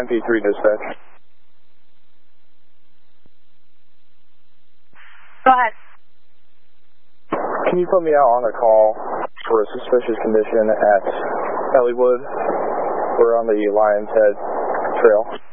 MP3 dispatch. Go ahead. Can you put me out on a call for a suspicious condition at Elliewood? We're on the Lion's Head Trail.